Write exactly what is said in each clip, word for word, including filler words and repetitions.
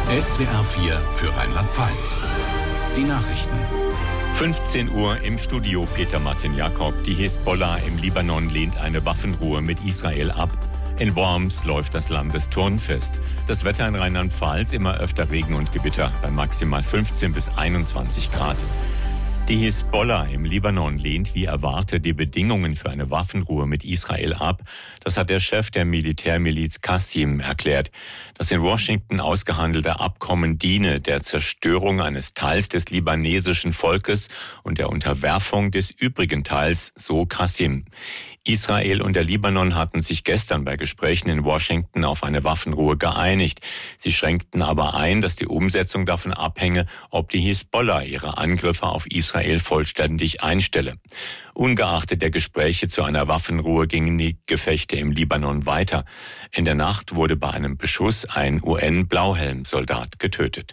S W R vier für Rheinland-Pfalz. Die Nachrichten. fünfzehn Uhr im Studio Peter Martin Jakob. Die Hisbollah im Libanon lehnt eine Waffenruhe mit Israel ab. In Worms läuft das Landesturnfest. Das Wetter in Rheinland-Pfalz immer öfter Regen und Gewitter bei maximal fünfzehn bis einundzwanzig Grad. Die Hisbollah im Libanon lehnt wie erwartet die Bedingungen für eine Waffenruhe mit Israel ab. Das hat der Chef der Militärmiliz Qassim erklärt. Das in Washington ausgehandelte Abkommen diene der Zerstörung eines Teils des libanesischen Volkes und der Unterwerfung des übrigen Teils, so Qassim. Israel und der Libanon hatten sich gestern bei Gesprächen in Washington auf eine Waffenruhe geeinigt. Sie schränkten aber ein, dass die Umsetzung davon abhänge, ob die Hisbollah ihre Angriffe auf Israel vollständig einstelle. Ungeachtet der Gespräche zu einer Waffenruhe gingen die Gefechte im Libanon weiter. In der Nacht wurde bei einem Beschuss ein U N-Blauhelm-Soldat getötet.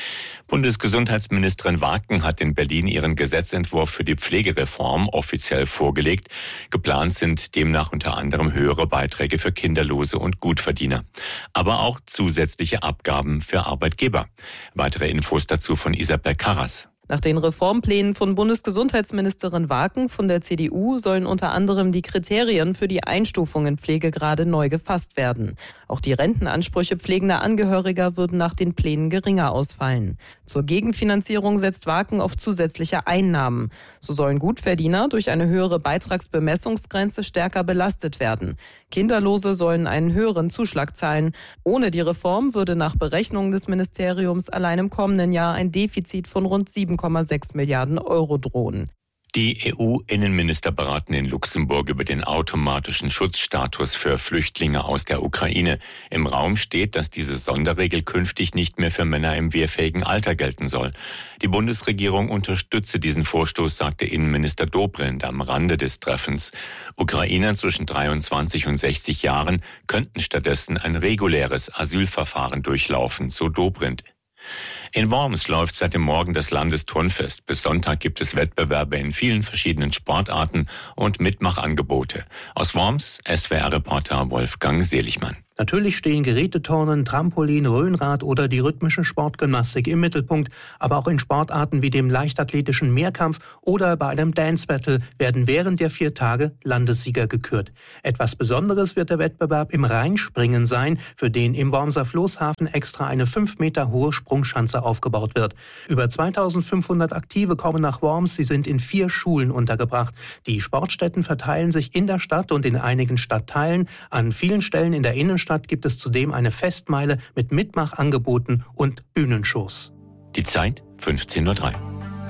Bundesgesundheitsministerin Waken hat in Berlin ihren Gesetzentwurf für die Pflegereform offiziell vorgelegt. Geplant sind demnach unter anderem höhere Beiträge für Kinderlose und Gutverdiener, aber auch zusätzliche Abgaben für Arbeitgeber. Weitere Infos dazu von Isabel Karras. Nach den Reformplänen von Bundesgesundheitsministerin Waken von der C D U sollen unter anderem die Kriterien für die Einstufung in Pflegegrade neu gefasst werden. Auch die Rentenansprüche pflegender Angehöriger würden nach den Plänen geringer ausfallen. Zur Gegenfinanzierung setzt Waken auf zusätzliche Einnahmen. So sollen Gutverdiener durch eine höhere Beitragsbemessungsgrenze stärker belastet werden. Kinderlose sollen einen höheren Zuschlag zahlen. Ohne die Reform würde nach Berechnungen des Ministeriums allein im kommenden Jahr ein Defizit von rund sieben Komma sechs Milliarden Euro drohen. Die E U-Innenminister beraten in Luxemburg über den automatischen Schutzstatus für Flüchtlinge aus der Ukraine. Im Raum steht, dass diese Sonderregel künftig nicht mehr für Männer im wehrfähigen Alter gelten soll. Die Bundesregierung unterstütze diesen Vorstoß, sagte Innenminister Dobrindt am Rande des Treffens. Ukrainer zwischen dreiundzwanzig und sechzig Jahren könnten stattdessen ein reguläres Asylverfahren durchlaufen, so Dobrindt. In Worms läuft seit dem Morgen das Landesturnfest. Bis Sonntag gibt es Wettbewerbe in vielen verschiedenen Sportarten und Mitmachangebote. Aus Worms S W R-Reporter Wolfgang Seligmann. Natürlich stehen Geräteturnen, Trampolin, Rhönrad oder die rhythmische Sportgymnastik im Mittelpunkt, aber auch in Sportarten wie dem leichtathletischen Mehrkampf oder bei einem Dance Battle werden während der vier Tage Landessieger gekürt. Etwas Besonderes wird der Wettbewerb im Rheinspringen sein, für den im Wormser Floßhafen extra eine fünf Meter hohe Sprungschanze aufgebaut wird. Über zweitausendfünfhundert Aktive kommen nach Worms, sie sind in vier Schulen untergebracht. Die Sportstätten verteilen sich in der Stadt und in einigen Stadtteilen. An vielen Stellen in der Innenstadt gibt es zudem eine Festmeile mit Mitmachangeboten und Bühnenshows. Die Zeit fünfzehn Uhr drei.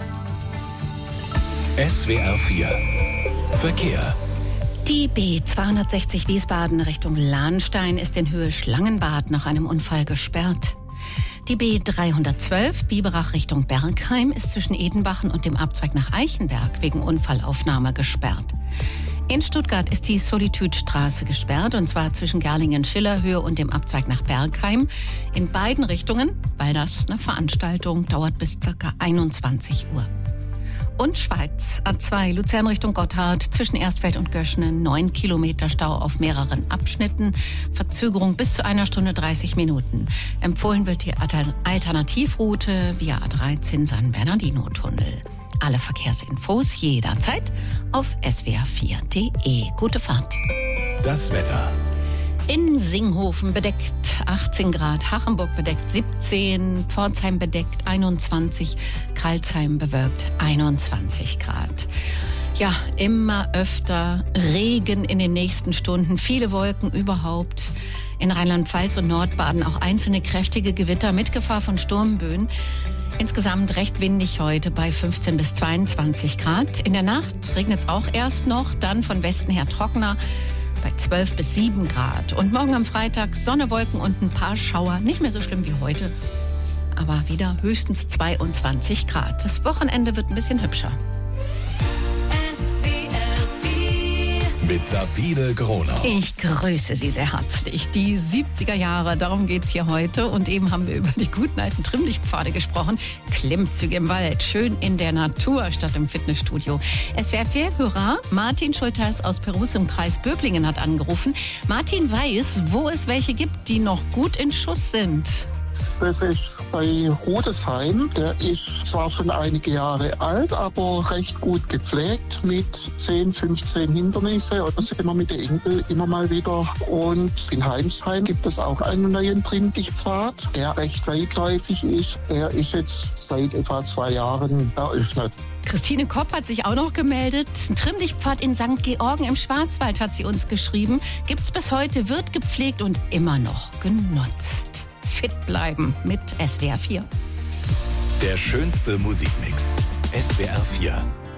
S W R vier Verkehr. Die B zweihundertsechzig Wiesbaden Richtung Lahnstein ist in Höhe Schlangenbad nach einem Unfall gesperrt. Die B dreihundertzwölf Biberach Richtung Bergheim ist zwischen Edenbachen und dem Abzweig nach Eichenberg wegen Unfallaufnahme gesperrt. In Stuttgart ist die Solitude-Straße gesperrt, und zwar zwischen Gerlingen-Schillerhöhe und dem Abzweig nach Bergheim. In beiden Richtungen, weil das eine Veranstaltung dauert bis ca. einundzwanzig Uhr. Und Schweiz, A zwei Luzern Richtung Gotthard, zwischen Erstfeld und Göschenen, neun Kilometer Stau auf mehreren Abschnitten, Verzögerung bis zu einer Stunde dreißig Minuten. Empfohlen wird die Alternativroute via A dreizehn San Bernardino-Tunnel. Alle Verkehrsinfos jederzeit auf S W R vier Punkt de. Gute Fahrt. Das Wetter. In Singhofen bedeckt achtzehn Grad, Hachenburg bedeckt siebzehn, Pforzheim bedeckt einundzwanzig, Kralsheim bewölkt einundzwanzig Grad. Ja, immer öfter Regen in den nächsten Stunden, viele Wolken überhaupt. In Rheinland-Pfalz und Nordbaden auch einzelne kräftige Gewitter mit Gefahr von Sturmböen. Insgesamt recht windig heute bei fünfzehn bis zweiundzwanzig Grad. In der Nacht regnet es auch erst noch, dann von Westen her trockener bei zwölf bis sieben Grad. Und morgen am Freitag Sonne, Wolken und ein paar Schauer. Nicht mehr so schlimm wie heute, aber wieder höchstens zweiundzwanzig Grad. Das Wochenende wird ein bisschen hübscher. Mit Sabine Gronau. Ich grüße Sie sehr herzlich. Die siebziger Jahre, darum geht's hier heute. Und eben haben wir über die guten alten Trimmlichtpfade gesprochen. Klimmzüge im Wald, schön in der Natur statt im Fitnessstudio. S W R vier Hörer Martin Schulteis aus Perus im Kreis Böblingen hat angerufen. Martin weiß, wo es welche gibt, die noch gut in Schuss sind. Das ist bei Rudesheim. Der ist zwar schon einige Jahre alt, aber recht gut gepflegt mit zehn, fünfzehn Hindernisse. Oder sind wir mit den Enkel immer mal wieder. Und in Heimsheim gibt es auch einen neuen Trimmdichtpfad, der recht weitläufig ist. Der ist jetzt seit etwa zwei Jahren eröffnet. Christine Kopp hat sich auch noch gemeldet. Ein Trimmdichtpfad in Sankt Georgen im Schwarzwald hat sie uns geschrieben. Gibt's bis heute, wird gepflegt und immer noch genutzt. Fit bleiben mit S W R vier. Der schönste Musikmix. S W R vier.